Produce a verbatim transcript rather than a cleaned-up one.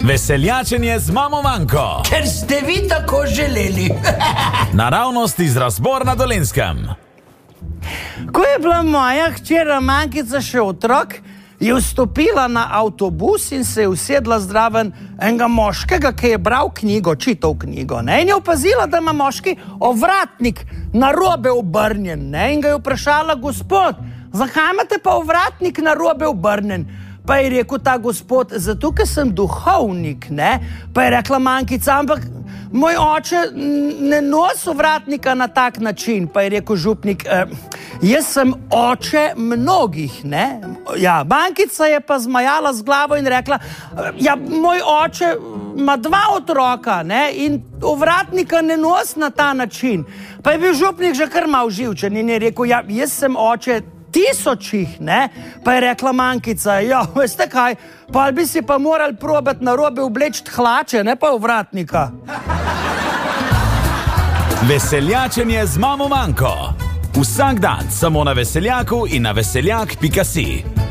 Veseljačenje z mamo Manko. Ker ste vi tako želeli. Naravnost iz Razbor na Dolenjskem. Ko je bila moja hčera Mankica še otrok, je vstopila na avtobus in se je usedla zraven enega moškega, ki je bral knjigo, čital knjigo. Ne? In je opazila, da ima moški ovratnik narobe obrnjen. Ne? In ga je vprašala: gospod, zakaj imate pa ovratnik narobe obrnjen? Pa je rekel ta gospod: zato, ker sem duhovnik, ne? Pa je rekla Mankica: ampak moj oče ne nosi ovratnika na tak način. Pa je rekel župnik: e, jaz sem oče mnogih, ne? Ja, Mankica je pa zmajala z glavo in rekla: ja, moj oče ima dva otroka, ne? In ovratnika ne nosi na ta način. Pa je bil župnik že kar malo živčen in je rekel: ja, jaz sem oče tisočih, ne? Pa je rekla Mankica: ja, veste kaj, pa bi si pa morali probati narobe obleči hlače, ne pa ovratnika. Veseljačenje z mamo Manko. Vsak dan samo na Veseljaku in na veseljak pika si.